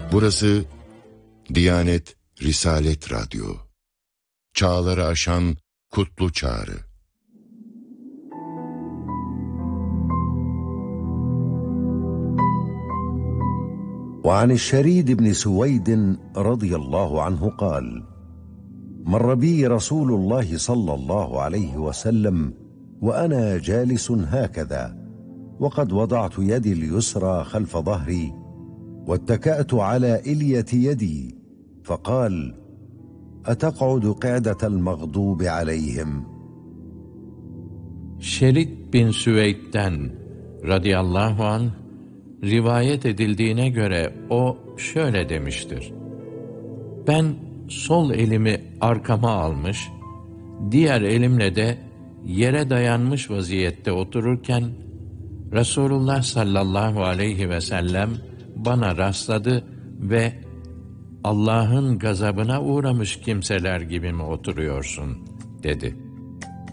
Burası Diyanet Risalet Radyo. Çağları aşan kutlu çağrı. وعن الشريد بن سويد رضي الله عنه قال: مر بي رسول الله صلى الله عليه وسلم وأنا جالس هكذا، وقد وضعت يدي اليسرى خلف ظهري واتكأت على إلية يدي، فقال: أتقعد قعدة المغضوب عليهم. Şerid bin Süveyd'den radıyallahu anh rivayet edildiğine göre o şöyle demiştir: Ben sol elimi arkama almış, diğer elimle de yere dayanmış vaziyette otururken Resulullah sallallahu aleyhi ve sellem bana rastladı ve Allah'ın gazabına uğramış kimseler gibi mi oturuyorsun dedi.